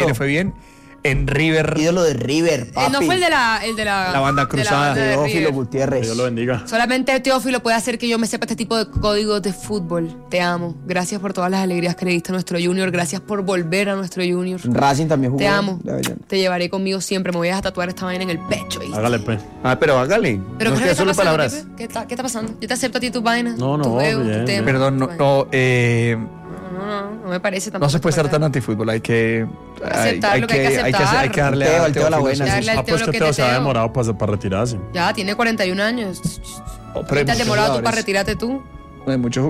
ahí le fue bien. En River. Ídolo de River, papi. No fue el de la banda cruzada. Teófilo Gutiérrez. Que Dios lo bendiga. Solamente Teófilo puede hacer que yo me sepa este tipo de códigos de fútbol. Te amo. Gracias por todas las alegrías que le diste a nuestro Junior. Gracias por volver a nuestro Junior. Racing también jugó. Te amo. Te llevaré conmigo siempre. Me voy a tatuar esta vaina en el pecho. ¿Viste? Hágale, pues. Pero hágale. ¿Pero no qué es está solo pasando, palabras. Pipe? ¿Qué está pasando? Yo te acepto a ti tus vainas. No, tu juego, bien, tu tema. Perdón, No me parece tampoco. no se puede estar tan antifútbol. Hay que aceptar lo que hay que aceptar. hay que darle Teo, a el Teo la buena. Darle al Teo Pues lo que que Teo te se ha Teo. demorado para retirarse. Ya, tiene 41 años. Pero ¿Te hay has muchos demorado tú jugadores. para retirarte tú? Hay mucho.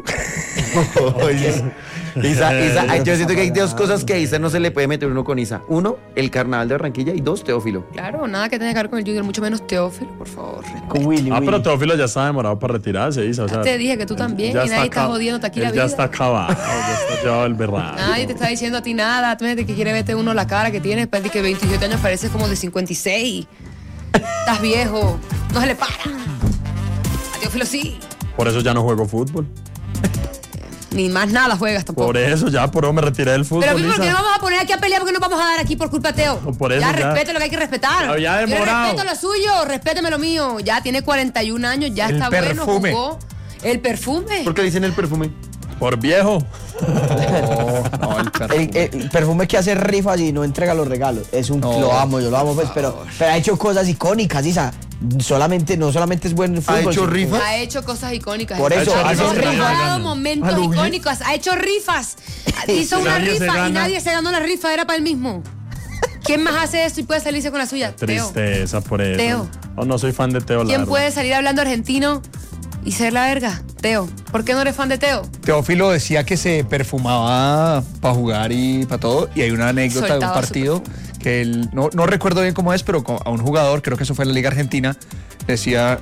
Yo siento que hay dos cosas que a Isa no se le puede meter uno con Isa. Uno, el carnaval de Barranquilla, y dos, Teófilo. Claro, nada que tenga que ver con el Junior, mucho menos Teófilo, por favor. Con Willy. Pero Teófilo ya está demorado para retirarse, Isa. O sea, Te dije que tú también, ya y nadie está acá- jodiéndote aquí la él vida. Ya está acabado, ya está llevado el berraco. Nadie te está diciendo a ti nada. Tú de que quiere verte uno la cara que tienes, después de que 27 años pareces como de 56. Estás viejo, no se le para. A Teófilo sí. Por eso ya no juego fútbol. Ni más nada juegas tampoco. Por eso me retiré del fútbol. Pero ¿por qué Isa. no vamos a poner aquí a pelear? Porque no vamos a dar aquí por culpa de Teo. Por eso ya ya. respete lo que hay que respetar. Había Yo demorado. respeto lo suyo, respéteme lo mío. Ya tiene 41 años, ya El está perfume. bueno, jugó. El perfume. ¿Por qué dicen el perfume? Por viejo. No, el perfume. El perfume que hace rifas y no entrega los regalos. Es un No, lo amo, yo lo amo, pues, pero ha hecho cosas icónicas, Isa. No solamente es buen fútbol. ¿Ha hecho sino- rifas? Ha hecho cosas icónicas. Por eso, ha hace rifas. recordado momentos ¿A Luis? icónicos. Ha hecho rifas. Hizo una Nadie se rifa y gana. nadie se ganó la rifa, era para él mismo. ¿Quién más hace esto y puede salirse con la suya? Teo. Tristeza por eso. Teo. No soy fan de Teo, la ¿Quién verdad. puede salir hablando argentino y ser la verga? Teo. ¿Por qué no eres fan de Teo? Teófilo decía que se perfumaba para jugar y para todo. Y hay una anécdota de un Soltaba su partido que él, no recuerdo bien cómo es, pero a un jugador, creo que eso fue en la Liga Argentina, decía,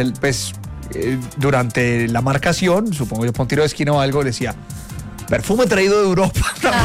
durante la marcación, supongo yo, por un tiro de esquina o algo, decía, perfume traído de Europa.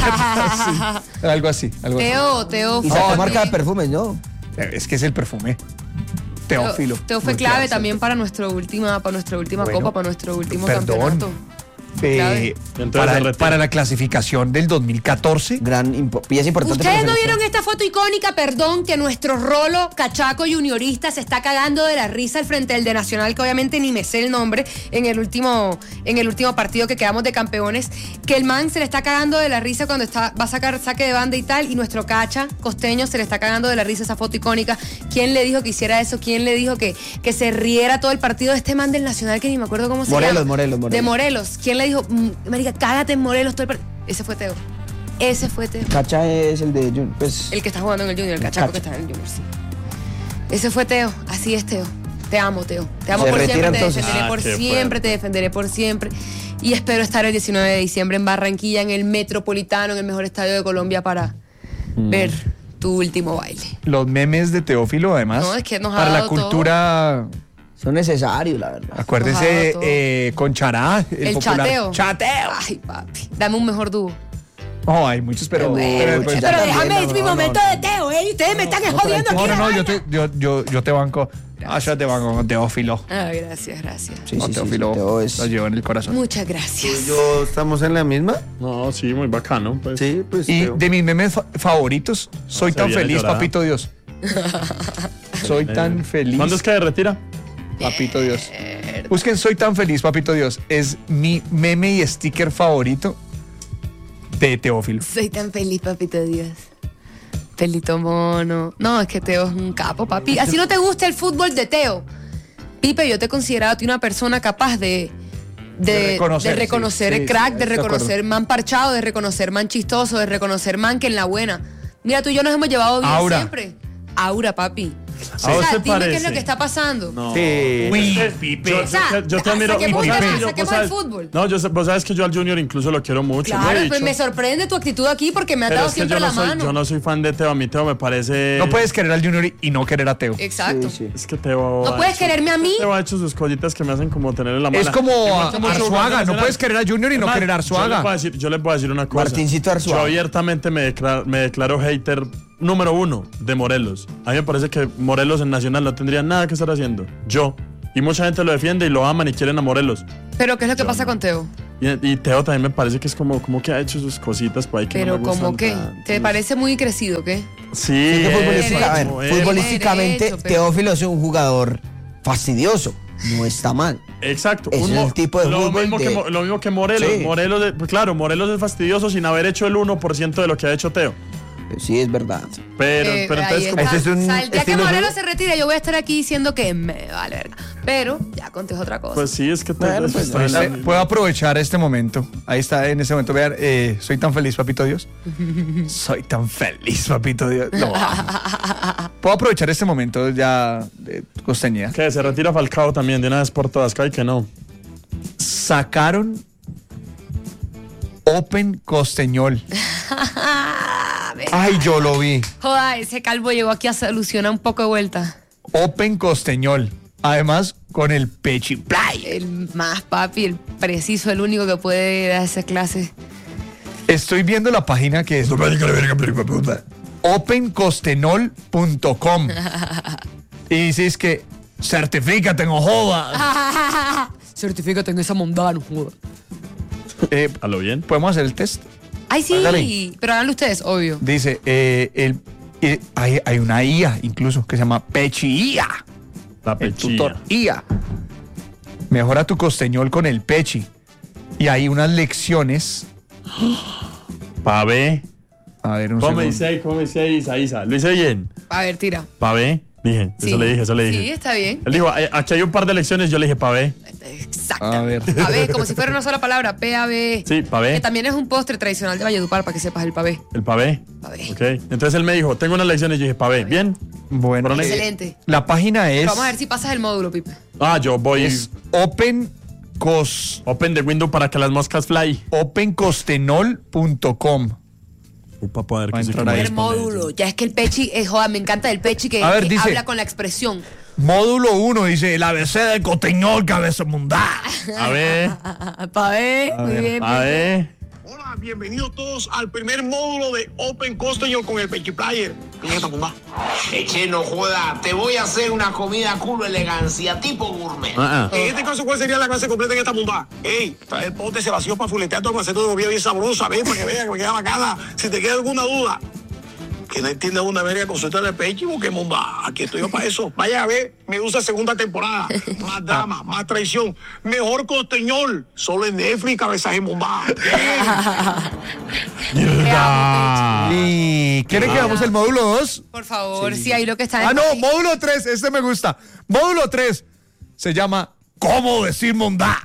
Sí, algo así. Teo Y fue sacó también- marca de perfumes, ¿no? Es que es el perfume. Teófilo. Teo fue Muy clave clase. también para nuestra última Bueno, copa, para nuestro último perdón. campeonato. Clave. Entonces, Para la clasificación del 2014. Y es importante. ¿Ustedes para no la vieron selección. esta foto icónica, perdón, que nuestro Rolo cachaco juniorista se está cagando de la risa al frente del de Nacional, que obviamente ni me sé el nombre, en el último partido que quedamos de campeones, que el man se le está cagando de la risa cuando va a sacar saque de banda y tal, y nuestro cacha costeño se le está cagando de la risa esa foto icónica? ¿Quién le dijo que hiciera eso? ¿Quién le dijo que se riera todo el partido de este man del Nacional, que ni me acuerdo cómo se llama? Morelos. De Morelos. ¿Quién le dijo, marica, cágate en Morelos todo el partido? Ese fue Teo. Cacha es el de Jun. Pues, El que está jugando en el Junior, el cachaco que está en el Junior, sí. Ese fue Teo, así es Teo. Te amo, Teo. Te amo ¿Se por retira siempre, entonces? te defenderé por qué siempre, fuerte. te defenderé por siempre. Y espero estar el 19 de diciembre en Barranquilla, en el Metropolitano, en el mejor estadio de Colombia, para ver tu último baile. Los memes de Teófilo, además. No, es que nos ha para la dado todo. cultura. son necesarios, la verdad. Acuérdese, Nos ha dado con Chará, el popular. chateo. Chateo. Ay, papi. Dame un mejor dúo. No, hay muchos, pero. Pero pues, ya déjame, también, es mi momento de Teo, ¿eh? Ustedes me están jodiendo aquí. no, la no, vaina. yo te banco. Yo te banco con Teófilo. Ah, gracias. Sí, Con sí, Teófilo Teo es- lo llevo en el corazón. Muchas gracias. ¿Yo estamos en la misma? No, sí, muy bacano. Pues. Sí, pues. Y Teo. de mis memes favoritos, soy se tan viene feliz, llorada. papito Dios. Soy tan feliz. ¿Cuándo es que se retira? Papito Dios. Busquen Soy tan feliz, papito Dios. Es mi meme y sticker favorito de Teófilo. Soy tan feliz, papito Dios. Pelito mono. No, es que Teo es un capo, papi. Así no te gusta el fútbol de Teo. Pipe, yo te he considerado a ti una persona capaz de reconocer sí, el crack, sí, de de reconocer acuerdo. man parchado, de reconocer man chistoso, de reconocer man que en la buena. Mira, tú y yo nos hemos llevado bien Aura. siempre. Aura, papi. ¿A vos te dime qué es parece? lo que está pasando. No. Sí. Uy, Pipe. O sea, Yo te admiro. saquemos Vos el sabes tema, que yo- saquemos vos sabes- el fútbol. No, vos sabes que yo al Junior incluso lo quiero mucho. lo he Claro, pues dicho. me sorprende tu actitud aquí porque me ha Pero dado es que siempre yo no la soy, mano. yo no soy fan de Teo. A mí Teo me parece. No puedes querer al Junior y no querer a Teo. Exacto. Sí, sí. Es que Teo. No ha puedes hecho- quererme a mí. Teo ha hecho sus cositas que me hacen como tenerle la mano. Es como Arzuaga. No puedes querer a Junior y no querer a Arzuaga. Yo les voy a decir una cosa. Martincito Arzuaga. Yo abiertamente me declaro hater número 1 de Morelos. A mí me parece que Morelos en Nacional no tendría nada que estar haciendo. Yo. Y mucha gente lo defiende y lo aman y quieren a Morelos. Pero ¿qué es lo que Yo pasa no. con Teo? Y Teo también me parece que es como que ha hecho sus cositas por ahí que Pero no me gustan como que, tanto. ¿te parece muy crecido, qué? Sí, Que futbolística- a ver, futbolísticamente, Derecho, pero- Teófilo es un jugador fastidioso. No está mal. exacto. Es el tipo de lo fútbol mismo de- lo mismo que Morelos. Sí. Pues claro, Morelos es fastidioso sin haber hecho el 1% de lo que ha hecho Teo. Sí, es verdad. Pero Ahí entonces, está. Ese es un O sea, el día que estilo de Morelos juego. se retire, yo voy a estar aquí diciendo que me vale verga. Pero ya conté otra cosa. pues sí, es que Teo Bueno, pues, Puedo aprovechar este momento. Ahí está, en ese momento. Vean, soy tan feliz, papito Dios. Soy tan feliz, papito Dios. No. Puedo aprovechar este momento ya de costeñía. que se retira Falcao también de una vez por todas, que no. Sacaron Open Costeñol. Ay, yo lo vi. Joda, ese calvo llegó aquí a solucionar un poco de vuelta. Open Costeñol. Además, con el pechiplay. El más papi, el preciso, el único que puede dar esa clase. Estoy viendo la página que es opencostenol.com. Y dices que certifícate, no jodas. Certifícate en esa mondada, joda. A lo bien. ¿Podemos hacer el test? Ay, sí, Hágale. pero háganlo ustedes, obvio. Dice, hay una IA incluso que se llama Pechi IA. La El pechilla. tutor IA. Mejora tu costeñol con el Pechi. Y hay unas lecciones. Pa' ver. A ver, un ¿Cómo me segundo. dice Isa? ¿Lo hice bien? A ver, tira. Pa' ver. Dije, Sí. eso le dije. Sí, está bien. Él dijo, aquí hay un par de lecciones, yo le dije pa' ver. Exacto. A ver. Pavé, como si fuera una sola palabra, PAB. Sí, pa' ver. Que también es un postre tradicional de Valledupar, para que sepas el pavé. El pa' ver. Pavé. Ok. Entonces él me dijo, tengo unas lecciones, yo dije, pa' ver. Bien. Bueno, Ponle- Excelente. la página es, Pero vamos a ver si pasas el módulo, Pipe. Yo voy es open the window para que las moscas fly. opencostenol.com. Para poder Va a que se entrar quede ahí. El disponible. módulo. Ya es que el Pechi, joda, me encanta el Pechi que, A ver, que dice- habla con la expresión. Módulo 1 dice el ABC del costeñol, cabeza mundá. A ver. Pavé, muy bien. A ver. Hola, bienvenidos todos al primer módulo de Open Costeñol con el Pechi Player. ¿Quién es esta bomba? Eche, no joda, te voy a hacer una comida culo elegancia, tipo gourmet. En este caso, ¿cuál sería la clase completa en esta bomba? Ey, trae el pote ese vacío para fuletear tu almacén de comida bien sabrosa, ven, para que vean que me queda bacana. Si te queda alguna duda, que no entiendes una verga, consulta el Pechi, porque bomba, aquí estoy yo para eso. Vaya a ver, me gusta segunda temporada. Más drama, más traición, mejor costeñol. Solo en Netflix, cabezaje bomba. ¿Y quieren que hagamos el módulo 2? Por favor, sí, ahí lo que está. Ah, no, módulo 3, este me gusta. Módulo 3 se llama ¿Cómo decir mondá?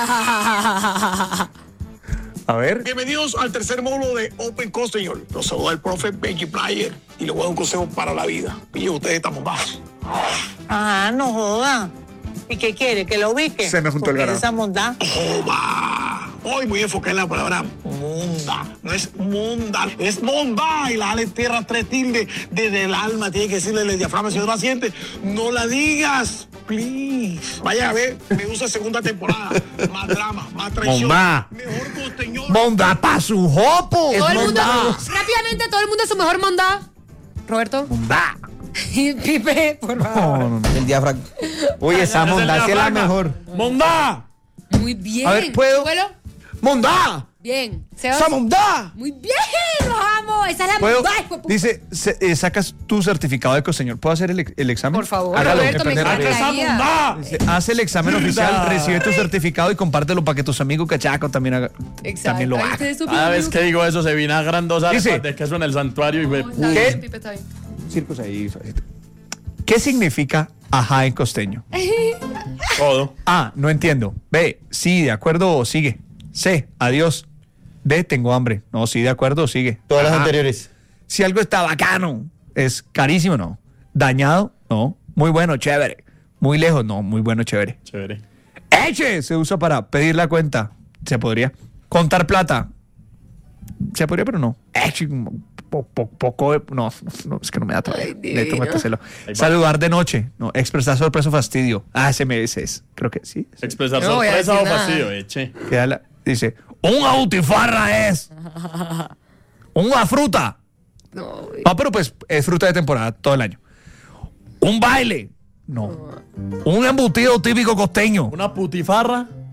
A ver. Bienvenidos al tercer módulo de Open Costeñol. Los saluda el profe Pechi Player y les voy a dar un consejo para la vida. Y ustedes están bombados. Ajá, no joda. ¿Y qué quiere? ¿Que lo ubique? Se me juntó el Porque ganado. esa bondad. Oba. Hoy voy a enfocar en la palabra monda. No es monda, es monda. Y la ale tierra 3 tildes desde el alma. Tiene que decirle el diafragma, si no la siente. No la digas, please. Vaya a ver, me gusta segunda temporada. Más drama, más traición. Monda. Mejor costeñol. Mondá pa' su jopo. Todo el mundo, mondá. rápidamente, todo el mundo su mejor mondá. Roberto. Mondá. Y Pipe, por favor. No, no, no. El diafragma. Uy, esa mondá sí es la mejor. ¡Mondá! Muy bien. A ver, ¿puedo? ¿Abuelo? ¡Mondá! Bien. ¿Sebas? ¡Esa mondá! Muy bien, los amo. Esa es la ¿Puedo? mondá, hijo de puta. Dice, sacas tu certificado de costeñol. ¿Puedo hacer el examen? Por favor, Hágalo, Roberto, me depende de la ¡Esa encantaría. mondá! Dice, haz el examen oficial, recibe tu certificado y compártelo para que tus amigos cachacos también, Exacto. también lo Ahí hagan. ustedes son Cada bien vez que digo eso se vinagran 2 Dice- arepas de queso en el santuario y amigos. Está ¿Qué? bien, Pipe, está bien. Circos ahí, suavecito. ¿Qué significa ajá en costeño? todo. A, no entiendo. B, sí, de acuerdo o sigue. C, adiós. D, tengo hambre. No, sí, de acuerdo o sigue. Todas las Ajá. anteriores. Si algo está bacano, es carísimo, no. Dañado, no. Muy bueno, chévere. Muy lejos, no. Muy bueno, chévere. Chévere. Eche se usa para pedir la cuenta. Se podría. Contar plata. Se podría, pero no. Eche, poco. No, es que no me da todavía. Ay, Necesito divino. metérselo. Ahí va. Saludar de noche. No. Expresar sorpresa o fastidio. Ah, ese es. Creo que sí. Expresar No voy a sorpresa o decir nada. fastidio, eche. Dice, una butifarra es una fruta. No, No, pero pues es fruta de temporada todo el año. Un baile. No. Un embutido típico costeño. Una putifarra.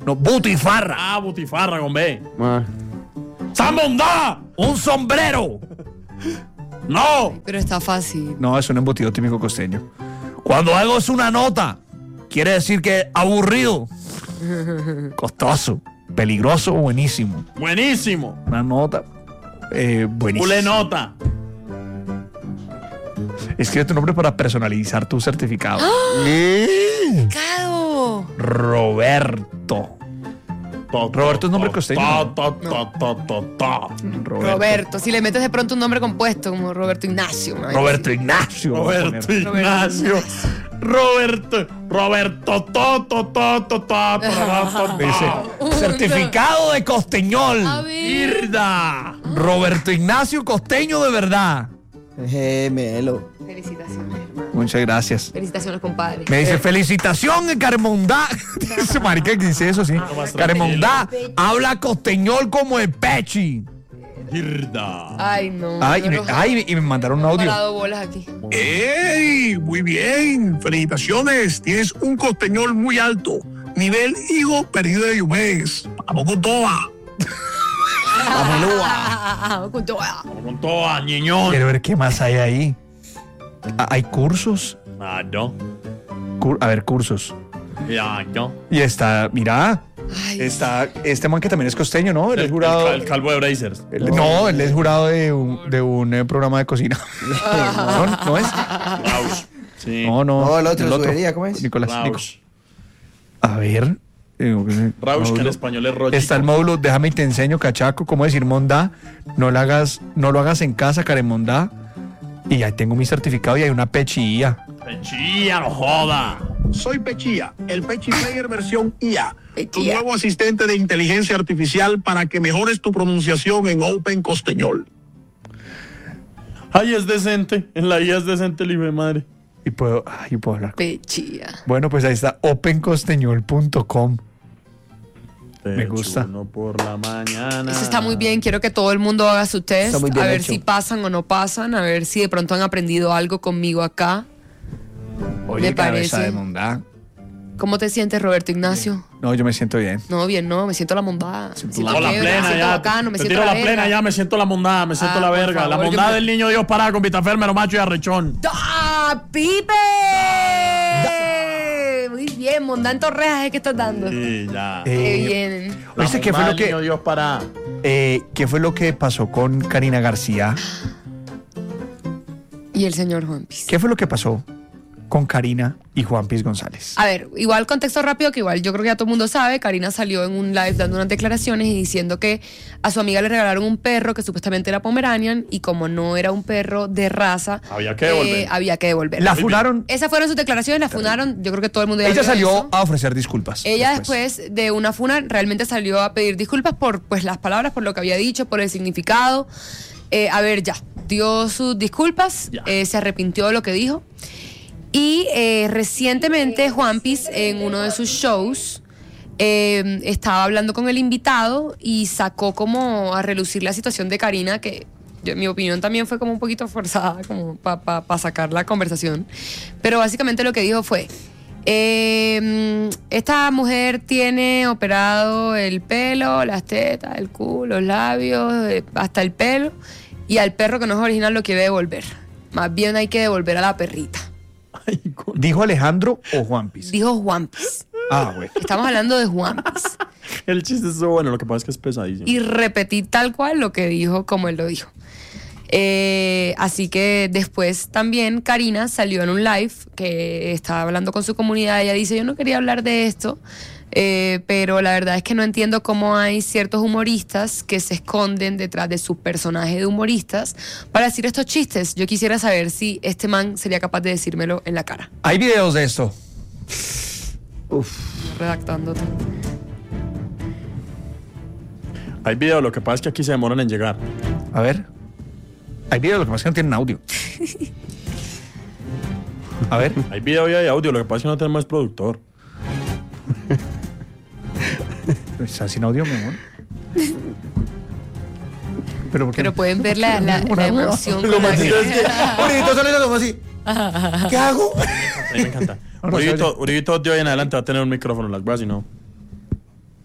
No, butifarra. Ah, butifarra con B. Ah. ¡Samondá! ¡Un sombrero! ¡No! Pero está fácil. No, es un embutido típico costeño. Cuando algo es una nota, quiere decir que aburrido, costoso, peligroso, buenísimo. Buenísimo. Una nota buenísima. Ule nota. Escribe tu nombre para personalizar tu certificado. ¡Pecado! Roberto. Roberto es nombre costeño. Roberto. Si le metes de pronto un nombre compuesto, como Roberto Ignacio. ¿no? Roberto Ignacio. Roberto Ignacio. Roberto. Dice, certificado de costeñol. A ver. Irda. Roberto Ignacio Costeño de verdad. Gemelo. Felicitaciones, hermano. Muchas gracias. Felicitaciones, compadre. Me dice, felicitación, Caremondá. Dice marica que dice eso, sí. Caremondá habla costeñol como el Pechi. Irda. Ay, no. Y me mandaron un Me han audio. parado bolas aquí. ¡Ey! Muy bien. Felicitaciones. Tienes un costeñol muy alto. Nivel higo perdido de Yumes. Vamos con toda. Con toda. Con toda, niñón. Quiero ver qué más hay ahí. ¿Hay cursos? Ah, no. A ver, cursos. Ya, no. Y está, mira, Ay, está este man que también es costeño, ¿no? Él es jurado. El calvo de Brazers. No, él es jurado de un programa de cocina. ¿No es? Rausch. Sí. No. No, el otro, Subería, ¿cómo es? Nicolás. Rausch. A ver. Rausch, que en español es Rochi. Está el módulo, déjame y te enseño, cachaco, cómo decir mondá. No lo hagas en casa, Caremondá. Y ahí tengo mi certificado y hay una pechilla. Pechilla, no joda. Soy Pechilla, el Pechi Player versión IA. Tu Pechilla. nuevo asistente de inteligencia artificial para que mejores tu pronunciación en Open Costeñol. Ay, es decente. En la IA es decente el hijo de madre. Y puedo hablar. Pechilla. Bueno, pues ahí está, opencosteñol.com. Me gusta. Uno por la mañana. Eso está muy bien. Quiero que todo el mundo haga su test. Está muy bien A ver hecho. si pasan o no pasan. A ver si de pronto han aprendido algo conmigo acá. Oye, Me cabeza parece. de mondá. ¿Cómo te sientes, Roberto Ignacio? No, yo me siento bien. No, bien, no. Me siento la mondada. Me siento La chévere, plena me siento ya. bacano, me Te siento tiro la verga. plena ya, me siento la mondada, me siento la por verga. La favor, mondada yo me- del niño Dios parada con Vitafermero, macho y arrechón. ¡Ah, Pipe! Muy bien, mondá en Torrejas es que estás dando. Sí, ya. Qué bien. ¿Viste qué fue lo Niño que, Dios parada. qué fue lo que pasó con Karina García? Y el señor Juan Piz. ¿Qué fue lo que pasó con Karina y Juan Piz González? A ver, igual contexto rápido, que igual yo creo que ya todo el mundo sabe. Karina salió en un live dando unas declaraciones y diciendo que a su amiga le regalaron un perro que supuestamente era Pomeranian y como no era un perro de raza, Había que devolver. había que devolverlo. La funaron. Esas fueron sus declaraciones, la funaron. Yo creo que todo el mundo ya Ella vio salió eso. a ofrecer disculpas. Ella después de una funa realmente salió a pedir disculpas por pues las palabras, por lo que había dicho, por el significado. A ver, ya, dio sus disculpas, Ya. se arrepintió de lo que dijo. Y recientemente Juanpis en uno de sus shows estaba hablando con el invitado y sacó como a relucir la situación de Karina, que en mi opinión también fue como un poquito forzada como para sacar la conversación. Pero básicamente lo que dijo fue, esta mujer tiene operado el pelo, las tetas, el culo, los labios, hasta el pelo, y al perro que no es original lo quiere devolver. Más bien hay que devolver a la perrita. ¿Dijo Alejandro o Juan Piz? Dijo Juanpis. Ah, güey. Estamos hablando de Juanpis. El chiste es bueno, lo que pasa es que es pesadísimo. Y repetí tal cual lo que dijo como él lo dijo. Así que después también Karina salió en un live que estaba hablando con su comunidad. Ella dice, yo no quería hablar de esto, pero la verdad es que no entiendo cómo hay ciertos humoristas que se esconden detrás de su personaje de humoristas para decir estos chistes. Yo quisiera saber si este man sería capaz de decírmelo en la cara. Hay videos de esto. Redactándote. Hay videos, lo que pasa es que aquí se demoran en llegar. A ver. Hay videos, lo que pasa es que no tienen audio. A ver. Hay video y hay audio, lo que pasa es que no tenemos productor. ¿Está sin audio, mi amor? Pero, ¿por qué Pero no? pueden ver la emoción. Lo con la más que- chido es que ahorita sale la toma así. ¿Qué hago? A mí me encanta. No, no se Uribito de hoy en adelante va a tener un micrófono en las weas y no.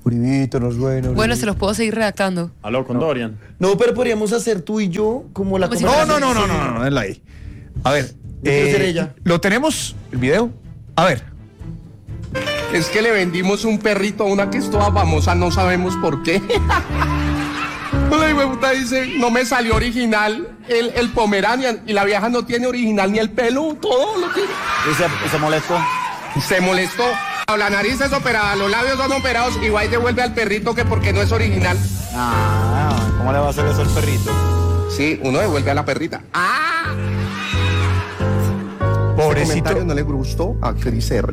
Uribito, no es bueno. Bueno, se los puedo seguir redactando. Aló, con Dorian. No, pero podríamos hacer tú y yo como la Como si conversación. No, es la ahí. A ver, quiero ser ella. ¿lo tenemos, el video? A ver. Es que le vendimos un perrito a una que es toda famosa, no sabemos por qué. La hijueputa dice, no me salió original el Pomeranian, y la vieja no tiene original ni el pelo, todo lo tiene. ¿Y se molestó? Se molestó. La nariz es operada, los labios son operados, y va y devuelve al perrito que porque no es original. Ah, ¿cómo le va a hacer eso al perrito? Sí, uno devuelve a la perrita. ¡Ah! Pobrecito. Ese comentario no le gustó a Cris R.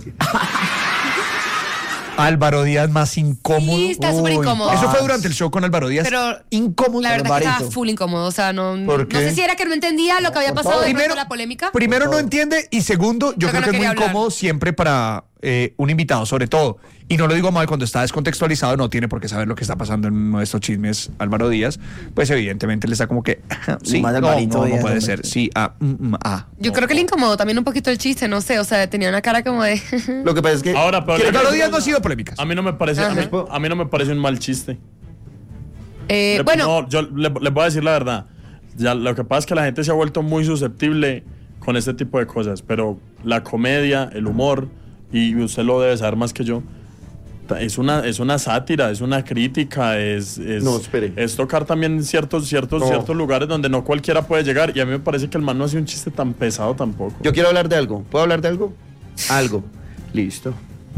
Álvaro Díaz más incómodo. Sí, está súper incómodo. Eso fue durante el show con Álvaro Díaz. Pero incómodo. la verdad es que Alvarito. estaba full incómodo. O sea, no ¿Por qué? sé si era que no entendía lo que había pasado después de la polémica. Primero no entiende y segundo, yo creo que es muy incómodo siempre para un invitado, sobre todo. Y no lo digo mal, cuando está descontextualizado no tiene por qué saber lo que está pasando en uno de estos chismes Álvaro Díaz. Pues evidentemente le está como que, sí, Más no Alvarito puede Díaz, ser, sí, Yo creo que le incomodó también un poquito el chiste, no sé. O sea, tenía una cara como de. Lo que pasa es que Ahora, pero Álvaro Díaz no ha sido polémicas. a mí no me parece, a mí no me parece un mal chiste. Bueno, No, yo le voy a decir la verdad. Ya, lo que pasa es que la gente se ha vuelto muy susceptible con este tipo de cosas, pero la comedia, el humor, y usted lo debe saber más que yo, es una sátira, es una crítica, No, espere. es tocar también ciertos lugares donde no cualquiera puede llegar, y a mí me parece que el man no hace un chiste tan pesado tampoco. yo quiero hablar de algo. ¿Puedo hablar de algo? Algo. Listo.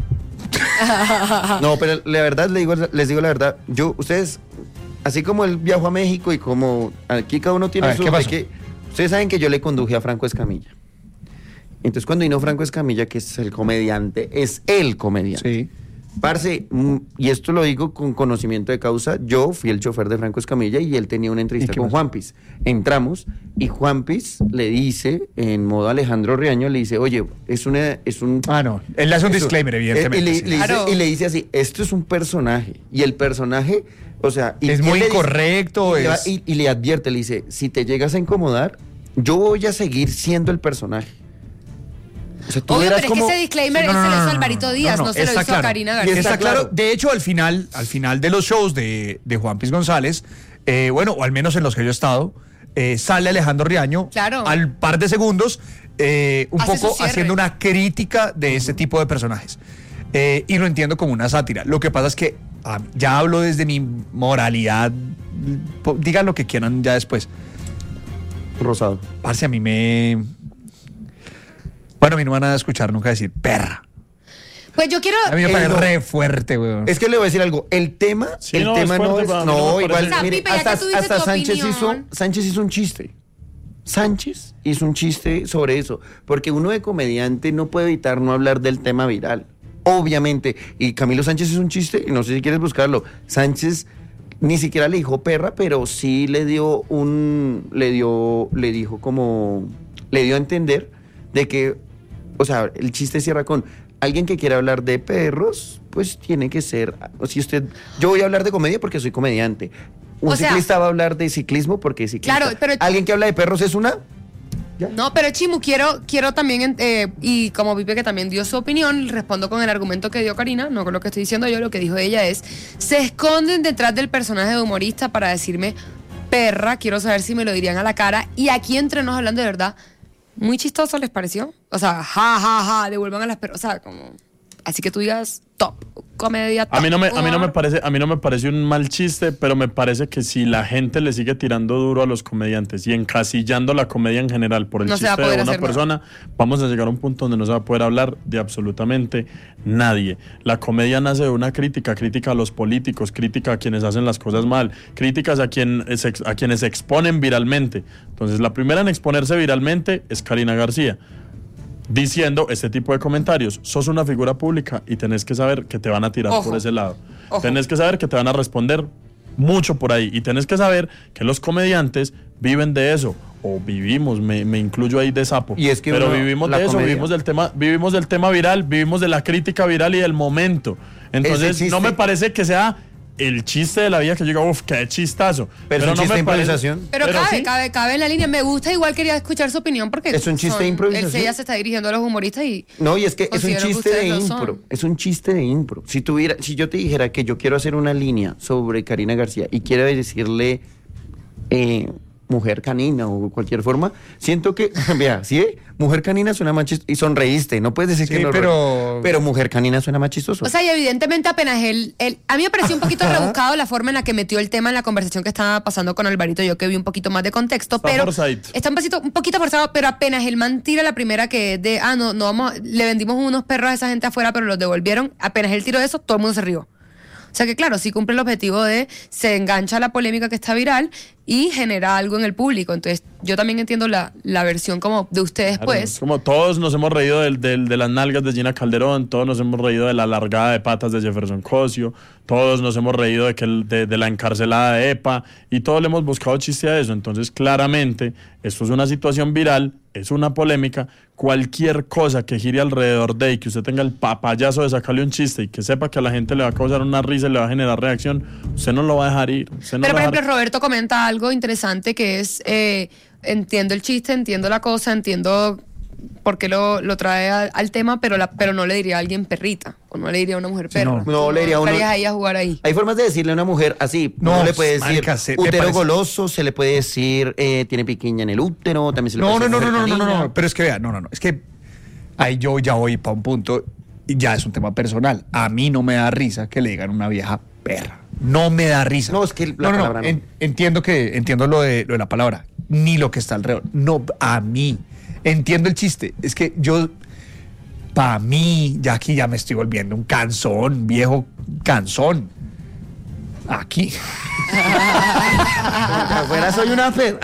No, pero la verdad, les digo la verdad. Ustedes, así como él viajó a México y como aquí cada uno tiene A ver, su... ¿qué pasó? Ustedes saben que yo le conduje a Franco Escamilla. Entonces cuando vino Franco Escamilla, que es el comediante, Sí. Parce, y esto lo digo con conocimiento de causa, yo fui el chofer de Franco Escamilla y él tenía una entrevista con Juanpis. Entramos y Juanpis le dice, en modo Alejandro Riaño, le dice, oye, es un... Ah, no, él le hace un disclaimer, evidentemente. Y le dice así, esto es un personaje. Y el personaje, o sea... Es muy incorrecto. Y le advierte, le dice, si te llegas a incomodar, yo voy a seguir siendo el personaje. O sea, tú obvio, verás pero es cómo... que ese disclaimer se lo hizo a Alvarito Díaz, no se lo hizo a Karina García. Está claro. De hecho, al final de los shows de Juan Piz González, bueno, o al menos en los que yo he estado, sale Alejandro Riaño al par de segundos, un Hace poco su cierre. haciendo una crítica de ese tipo de personajes. Y lo entiendo como una sátira. Lo que pasa es que ya hablo desde mi moralidad, digan lo que quieran ya después. Rosado. Parce, a mí me... Bueno, a mí no me van a escuchar nunca decir perra. Pues yo quiero. A mí me parece re fuerte, weón. Es que le voy a decir algo. El tema, Sí, el no, tema es no fuerte, es. pero a mí no No, me igual, parece. mire, Pipe, ya que hasta, tú dices hasta tu Sánchez opinión. hizo un chiste. Sánchez hizo un chiste sobre eso. Porque uno de comediante no puede evitar no hablar del tema viral. Obviamente. Y Camilo Sánchez hizo un chiste, y no sé si quieres buscarlo. Sánchez ni siquiera le dijo perra, pero sí le dio a entender de que, o sea, el chiste cierra con alguien que quiera hablar de perros, pues tiene que ser, o si yo voy a hablar de comedia porque soy comediante. Un ciclista va a hablar de ciclismo porque es ciclista. Claro, pero alguien que habla de perros es una... No, pero Chimu, quiero también, y como Pipe que también dio su opinión, respondo con el argumento que dio Karina, no con lo que estoy diciendo yo, lo que dijo ella es, se esconden detrás del personaje de humorista para decirme perra, quiero saber si me lo dirían a la cara, y aquí entre nos hablando de verdad, muy chistoso les pareció, o sea, devuelvan a las perras, o sea, como, así que tú digas, top, comedia top. A mí no me parece un mal chiste, pero me parece que si la gente le sigue tirando duro a los comediantes y encasillando la comedia en general por el No se va a chiste de poder una hacer persona, vamos a llegar a un punto donde no se va a poder hablar de absolutamente nadie. La comedia nace de una crítica a los políticos, crítica a quienes hacen las cosas mal, críticas a quienes se exponen viralmente. Entonces, la primera en exponerse viralmente es Karina García, diciendo este tipo de comentarios. Sos una figura pública y tenés que saber que te van a tirar por ese lado. Tenés que saber que te van a responder mucho por ahí. Y tenés que saber que los comediantes viven de eso. O vivimos, me incluyo ahí de sapo. Y es que pero vivimos de eso, vivimos del tema viral, vivimos de la crítica viral y del momento. Entonces, no me parece que sea el chiste de la vida que yo digo, uff, qué chistazo. Pero es un chiste de improvisación. Pero cabe en la línea. Me gusta, igual quería escuchar su opinión porque es un chiste de improvisación. Ella se está dirigiendo a los humoristas y... No, y es que es un chiste de impro. Es un chiste de impro. Si yo te dijera que yo quiero hacer una línea sobre Karina García y quiero decirle mujer canina o cualquier forma, siento que, vea, ¿sí? Mujer canina suena más chistoso. Y sonreíste, no puedes decir que no. Pero mujer canina suena más chistoso. O sea, y evidentemente apenas a mí me pareció un poquito rebuscado la forma en la que metió el tema en la conversación que estaba pasando con Alvarito, yo que vi un poquito más de contexto, está un poquito forzado, pero apenas el man tira la primera que es de, le vendimos unos perros a esa gente afuera, pero los devolvieron, apenas él tiró eso, todo el mundo se rió. O sea que claro, sí cumple el objetivo de se engancha la polémica que está viral y genera algo en el público. Entonces yo también entiendo la versión como de ustedes, claro, pues. Como todos nos hemos reído de las nalgas de Gina Calderón, todos nos hemos reído de la largada de patas de Jefferson Cosio, todos nos hemos reído de la encarcelada de EPA y todos le hemos buscado chiste a eso. Entonces claramente esto es una situación viral, es una polémica. Cualquier cosa que gire alrededor de y que usted tenga el papayazo de sacarle un chiste y que sepa que a la gente le va a causar una risa y le va a generar reacción, usted no lo va a dejar ir. Pero por ejemplo Roberto comenta algo interesante que es entiendo el chiste, entiendo la cosa, entiendo por qué lo trae al tema, pero no le diría a alguien perrita o no le diría a una mujer perra. No le diría a uno. Ahí a jugar ahí. Hay formas de decirle a una mujer así. No le puede decir útero goloso, se le puede decir tiene piquiña en el útero, también se le puede decir no, pero es que vea, es que ahí yo ya voy para un punto y ya es un tema personal. A mí no me da risa que le digan una vieja perra. No me da risa. No, es que la palabra no. Entiendo lo de la palabra, ni lo que está alrededor. No, a mí. Entiendo el chiste. Es que yo, para mí, ya aquí ya me estoy volviendo un cansón, viejo cansón. Aquí. Afuera soy una fe.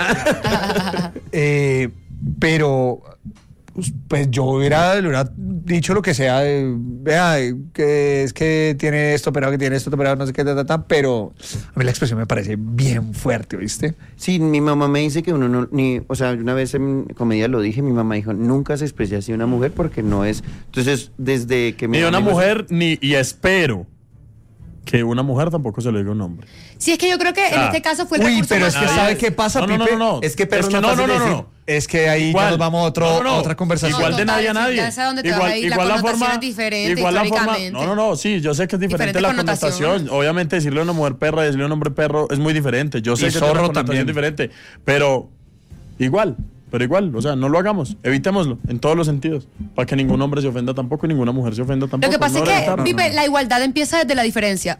Pero pues yo hubiera dicho lo que sea, vea, que es que tiene esto operado, que tiene esto operado, no sé qué, pero a mí la expresión me parece bien fuerte, ¿viste? Sí, mi mamá me dice que uno no, una vez en comedia lo dije, mi mamá dijo, nunca se expresa así una mujer porque no es, entonces desde que ni una mujer, y espero que una mujer tampoco se le diga un hombre. Sí, es que yo creo que en este caso fue el recurso pero es que ¿sabe qué pasa, Pipe? No. Es que no. Es que ahí ya nos vamos a otra conversación. Igual de nadie a nadie. Ya sé dónde te vas a ir, la forma es diferente históricamente. No, sí, yo sé que es diferente la connotación. Obviamente decirle a una mujer perra y decirle a un hombre perro es muy diferente. Yo sé que zorro es una connotación también diferente, pero igual, o sea, no lo hagamos, evitémoslo en todos los sentidos, para que ningún hombre se ofenda tampoco y ninguna mujer se ofenda tampoco. Lo que pasa es que, Pipe, la igualdad empieza desde la diferencia.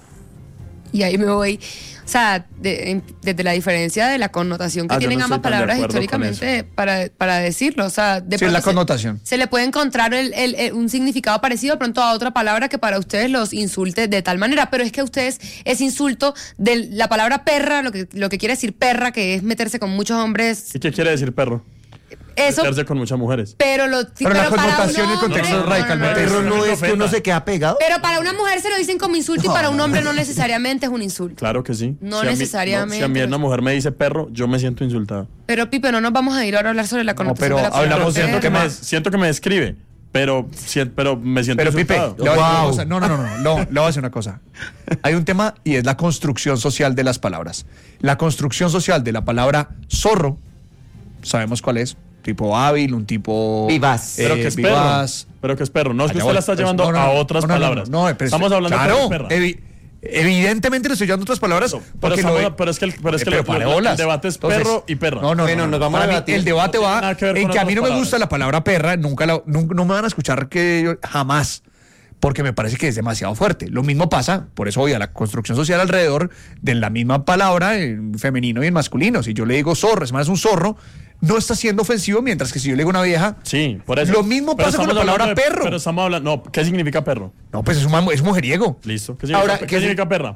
Y ahí me voy. O sea, desde la diferencia de la connotación que tienen ambas palabras históricamente para decirlo. O sea, de la connotación. Se le puede encontrar un significado parecido de pronto a otra palabra que para ustedes los insulte de tal manera. Pero es que a ustedes ese insulto de la palabra perra, lo que quiere decir perra, que es meterse con muchos hombres. ¿Y qué quiere decir perro? Eso, meterse con muchas mujeres. Pero la connotación y el contexto es radicalmente. Pero no es que uno se queda pegado. Pero para una mujer se lo dicen como insulto y para un hombre no necesariamente es un insulto. Claro que sí. No necesariamente. Si a mí una mujer me dice perro, yo me siento insultado. Pero Pipe, no nos vamos a ir ahora a hablar sobre la connotación de la palabra. Hablamos siento que me describe. Pero me siento insultado. Pipe, le voy a decir una cosa. Hay un tema y es la construcción social de las palabras. La construcción social de la palabra zorro, sabemos cuál es. Tipo hábil, un tipo vivaz. Pero que es vivaz. Pero que es perro. No es que usted la está llevando a otras palabras. Estamos hablando de perra. Evidentemente le estoy llevando otras palabras. Pero es que el debate es perro y perra. No, nos vamos a debatir. El debate va en que a mí no me gusta la palabra perra. No me van a escuchar jamás. Porque me parece que es demasiado fuerte. Lo mismo pasa, por eso voy a la construcción social alrededor de la misma palabra en femenino y en masculino. Si yo le digo zorro, es un zorro, no está siendo ofensivo, mientras que si yo le digo una vieja, sí, por eso. Lo mismo pasa con la palabra perro. Pero estamos hablando, ¿qué significa perro? No, pues es mujeriego. Listo. ¿Qué significa perra?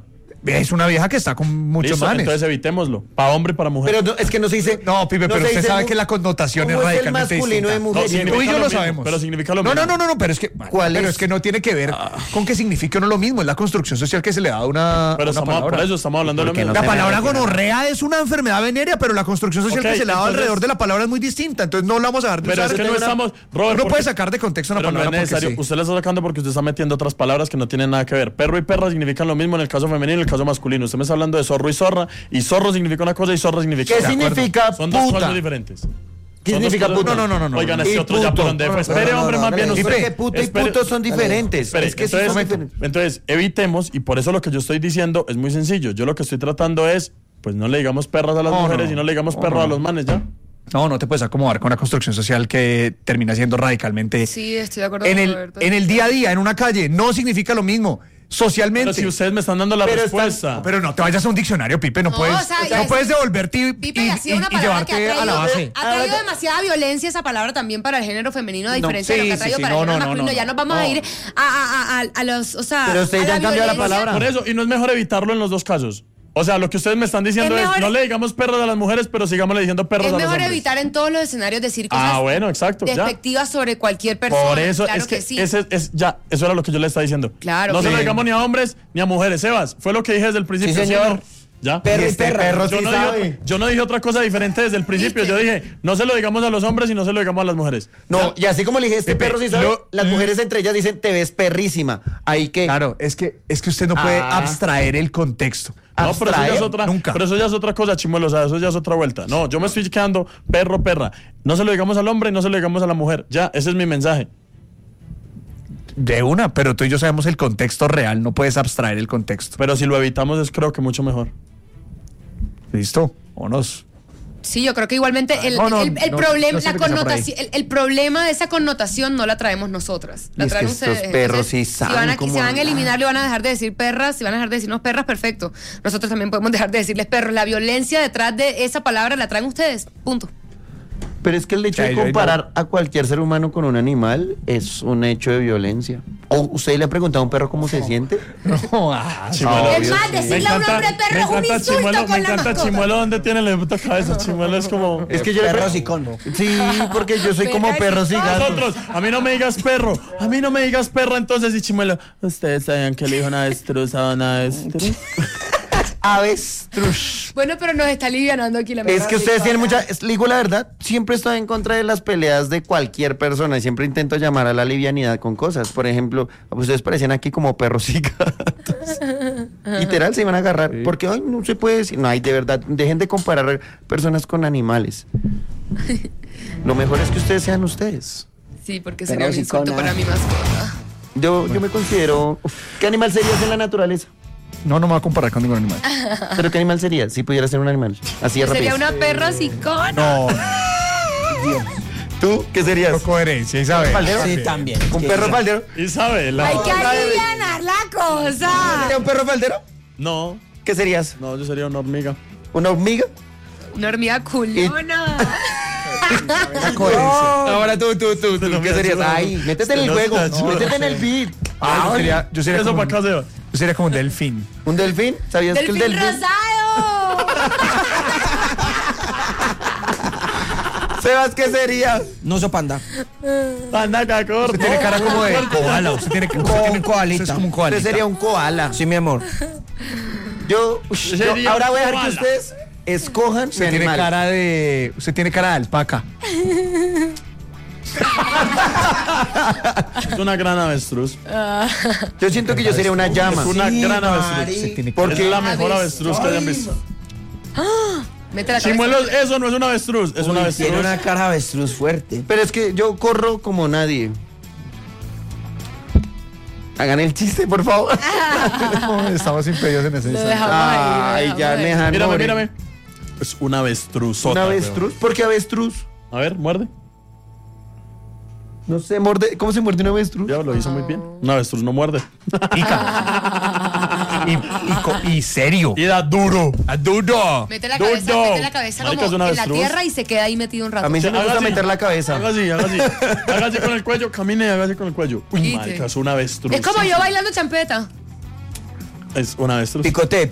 Es una vieja que está con muchos Listo, manes. entonces evitémoslo. Para hombre y para mujer. Pero no, es que no se dice. No, Pipe, no pero se usted dice sabe mu- que la connotación es ¿Cómo es el radicalmente masculino de distinta. mujer? No, significa Tú y yo lo lo mismo, sabemos. pero significa lo No, mismo. no, pero es que ¿Cuál pero es? es que no tiene que ver con que signifique o no lo mismo, es la construcción social que se le da a una, Pero una estamos, palabra. por eso estamos hablando de lo ¿Por qué mismo. no La se palabra refiere a gonorrea es una enfermedad venérea, pero la construcción social Ok, que se le da entonces- alrededor de la palabra es muy distinta, entonces no la vamos a dejar de Pero usar. es que no estamos, Robert, Uno porque- puede sacar de contexto una pero no palabra es necesario. porque sí. Usted la está sacando porque usted está metiendo otras palabras que no tienen nada que ver. Perro y perra significan lo mismo en el caso femenino y en el caso masculino. Usted me está hablando de zorro y zorra, y zorro significa una cosa y zorra significa ¿Qué otra. significa Son dos puta? cosas diferentes. ¿Qué Son dos significa cosas- puta? No. Oigan, Y este otro ya puto. por donde fue. No, Espere, no, hombre, no, más no, bien. no, usted- porque puto y espere- puto son diferentes. espere, Es que sí son entonces, diferentes. entonces, evitemos, y por eso lo que yo estoy diciendo es muy sencillo. Yo lo que estoy tratando es, pues no le digamos perras a las No, mujeres no. y no le digamos perros a los manes, ¿ya? No te puedes acomodar con una construcción social que termina siendo radicalmente Sí, estoy de acuerdo en con el, Roberto. en el día a día, en una calle, no significa lo mismo. Socialmente. Pero si ustedes me están dando la Pero respuesta. Pero no te vayas a un diccionario, Pipe, no, No, puedes, o sea, ya no es- puedes devolverte y, Pipe, y ha sido una y palabra que llevarte ha a la base. traído, ha traído demasiada violencia esa palabra también para el género femenino, a diferencia de lo que ha traído para el género masculino. Ya nos vamos a ir a los, o sea, Pero ustedes a ya han cambiado la violencia. palabra. Por eso, y no es mejor evitarlo en los dos casos. O sea, lo que ustedes me están diciendo Es es, mejor- no le digamos perros a las mujeres, pero sigámosle diciendo perros Es a los mejor hombres. evitar en todos los escenarios decir cosas Bueno, exacto, ya. despectivas sobre cualquier persona. Por eso claro es que, sí. eso era lo que yo le estaba diciendo. Claro. No se Sí. lo digamos ni a hombres ni a mujeres. Sebas, fue lo que dije desde el principio. Sí, señor. ¿sí o no? Ya. Perro y este perra. perro Yo sí no, sabe. yo no dije otra cosa diferente desde el principio. Yo dije, no se lo digamos a los hombres y no se lo digamos a las mujeres. No, y así como le dije, este Pepe, perro sí sabe, lo- las mujeres entre ellas dicen, te ves perrísima. Ahí que. Claro, es que usted no puede abstraer el contexto. No, pero eso, ya es otra, Nunca. pero eso ya es otra cosa, Chimuelo, o sea, eso ya es otra vuelta. No, yo me estoy quedando perro, perra. No se lo digamos al hombre y no se lo digamos a la mujer. Ya, ese es mi mensaje. De una, pero tú y yo sabemos el contexto real, no puedes abstraer el contexto. Pero si lo evitamos es creo que mucho mejor. ¿Listo? Vámonos. Sí, yo creo que igualmente el no, problema, no sé la lo que sea por ahí. connotación, el problema de esa connotación no la traemos nosotras. La Y es que traen estos ustedes. perros Entonces, sí si saben van a, cómo si van a hablar. eliminarlo y van a dejar de decir perras, si van a dejar de decirnos perras, perfecto. Nosotros también podemos dejar de decirles perros. La violencia detrás de esa palabra la traen ustedes. Punto. Pero es que el hecho Ya, de yo- comparar a cualquier ser humano con un animal es un hecho de violencia. ¿O usted le ha preguntado a un perro cómo se siente? Chimuelo. Es más, decirle a un hombre perro es un insulto Chimuelo, con me la encanta mascota. Chimuelo, ¿dónde tiene la puta cabeza? Chimuelo es como... Es que yo le Perros pre- y congo. Sí, porque yo soy como perros y gatos. Nosotros, a mí no me digas perro, a mí no me digas perro, entonces, y Chimuelo, ¿ustedes sabían que le dijo una avestruz a una avestruz? Avestruz. Bueno, pero nos está alivianando aquí la Es que ustedes tienen mucha... Le digo la verdad, siempre estoy en contra de las peleas de cualquier persona y siempre intento llamar a la livianidad con cosas. Por ejemplo, ustedes parecen aquí como perros y gatos. Literal, se iban a agarrar. Porque, ay, no se puede decir... No, ay, de verdad, dejen de comparar personas con animales. Lo mejor es que ustedes sean ustedes. Sí, porque sería un Perros y insulto cona. para mi mascota. Yo me considero... ¿Qué animal serías en la naturaleza? No me voy a comparar con ningún animal. ¿Pero qué animal serías si pudieras ser un animal? Así de Sería rápido. una perra sicona. No, ¿Tú qué serías? coherencia, Isabel. ¿Faldero? Sí, también. ¿Un perro faldero? Isabel, Hay que alivianar la cosa. ¿Sería un perro faldero? no, ¿Qué serías? no, yo sería una hormiga. ¿Una hormiga? Una hormiga culiona. Ahora tú, ¿qué serías? Ay, métete en el juego, métete en el beat. Yo sería Eso como, para acá, Seba. yo sería como un delfín. ¿Un delfín? ¿Sabías que el ¡Delfín delfín? rosado! Sebas, ¿qué sería? No uso panda. Anda, cacor. Usted tiene cara como de koala. Usted tiene Un koalita. usted es como un koalita. Usted sería un koala. Sí, mi amor. Yo Sería ahora voy a dejar koala. que ustedes escojan Usted mi tiene animal. cara de. Usted tiene cara de alpaca. Es una gran avestruz. Yo siento que yo sería una llama. Es una Sí, gran Mari. avestruz. Usted tiene ¿Por Es qué? la mejor avestruz que hayan visto. Mete la cabeza. Chimuelo, eso no es una avestruz, es una Uy, avestruz. tiene una cara avestruz fuerte. Pero es que yo corro como nadie. Hagan el chiste, por favor. No, estamos impedidos en ese Lo instante. dejamos ahí. Ay, lo ya dejamos me ahí. dejan Mírame, morir. mírame. Es una avestruz. ¿Un avestruz? ¿Por qué avestruz? A ver, muerde. No sé, ¿cómo se muerde un avestruz? Ya lo hizo muy bien. Un avestruz no muerde. Y serio. Y da duro. ¡Duro! Mete la Dudo. cabeza Marica, como es una en la avestruz. tierra y se queda ahí metido un rato. A mí sí me Haga gusta así. meter la cabeza. Haga así, haga así. Haga así con el cuello, camine y haga así con el cuello. Uy, ¿Viste? marica, es una avestruz. Es como yo bailando champeta. Es una avestruz. Picoté.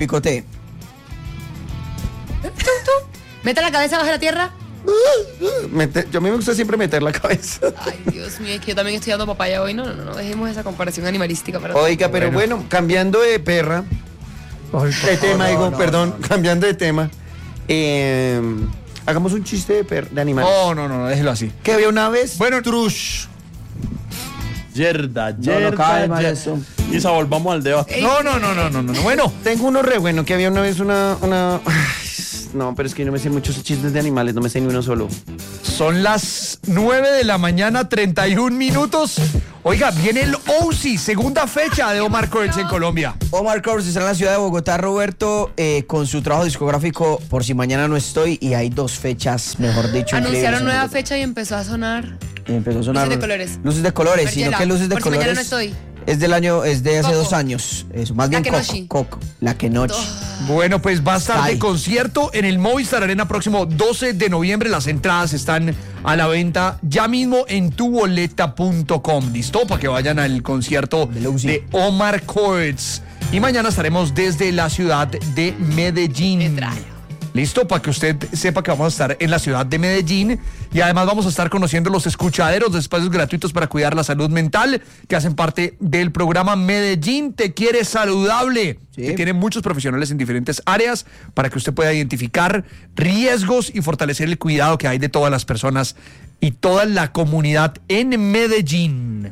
Mete la cabeza bajo la tierra. Yo a mí me gusta siempre meter la cabeza. Ay, Dios mío, es que yo también estoy dando papaya hoy. No, dejemos esa comparación animalística. Para Oiga, pero bueno, cambiando de perra. De tema, cambiando de tema. Hagamos un chiste de animales. No, déjelo así. Que había una vez. Bueno, Trush. Yerda. Eso. Isa, volvamos al debate. No. Bueno. Tengo uno re bueno, que había una vez una... No, pero es que yo no me sé muchos chistes de animales, no me sé ni uno solo. Son las 9 de la mañana, 31 minutos. Oiga, viene el OC, segunda fecha de Omar Courtz en Colombia. Omar Courtz está en la ciudad de Bogotá, Roberto, con su trabajo discográfico Por Si Mañana No Estoy, y hay 2 fechas, mejor dicho. Anunciaron nueva fecha y empezó a sonar. Luces de colores. Luces de colores, sino que luces de Por colores. Si Mañana No Estoy. Es del año, es de hace Coco. 2 años. Eso, más bien Coco. La que noche. Bueno, pues va a estar de Ay. concierto en el Movistar Arena próximo 12 de noviembre. Las entradas están a la venta ya mismo en tuboleta.com. ¿Listo? Para que vayan al concierto de Omar Courtz. Y mañana estaremos desde la ciudad de Medellín. Listo, para que usted sepa que vamos a estar en la ciudad de Medellín y además vamos a estar conociendo los escuchaderos de espacios gratuitos para cuidar la salud mental que hacen parte del programa Medellín Te Quiere Saludable, que tiene muchos profesionales en diferentes áreas para que usted pueda identificar riesgos y fortalecer el cuidado que hay de todas las personas y toda la comunidad en Medellín.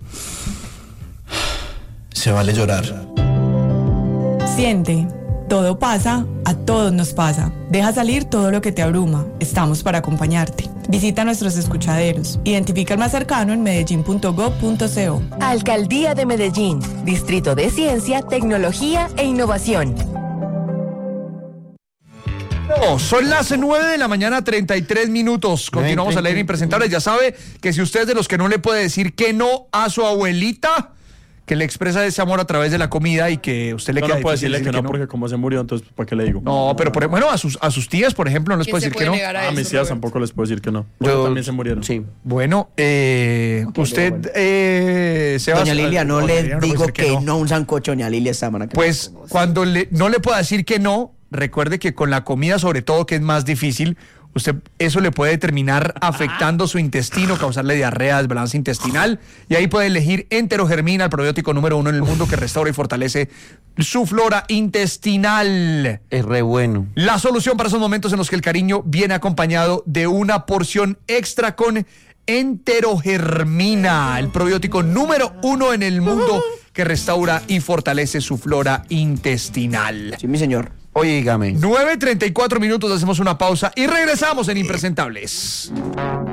Se vale llorar. Siente. Todo pasa, a todos nos pasa. Deja salir todo lo que te abruma. Estamos para acompañarte. Visita nuestros escuchaderos. Identifica el más cercano en medellín.gov.co. Alcaldía de Medellín. Distrito de Ciencia, Tecnología e Innovación. Son las 9 de la mañana, 33 minutos. Continuamos al aire impresentables. Ya sabe que si usted es de los que no le puede decir que no a su abuelita, que le expresa ese amor a través de la comida y que usted le No, queda no puede difícil decirle que no, porque como se murió, entonces ¿para qué le digo? No, pero bueno, a sus tías, por ejemplo, no les puede decir que no. A mis tías tampoco les puedo decir que no. Porque también se murieron. Sí. Bueno, usted, Sebas, Doña Lilia, no Doña le Lilia, digo puede decir que no a un sancocho, doña Lilia está mala. Pues cuando no le pueda decir que no, recuerde que con la comida, sobre todo, que es más difícil, eso le puede terminar afectando su intestino, causarle diarrea, desbalance intestinal, y ahí puede elegir Enterogermina, el probiótico número 1 en el mundo que restaura y fortalece su flora intestinal. Es re bueno. La solución para esos momentos en los que el cariño viene acompañado de una porción extra con Enterogermina, el probiótico número 1 en el mundo que restaura y fortalece su flora intestinal. Sí, mi señor. Óigame. 9:34 minutos, hacemos una pausa y regresamos en Impresentables.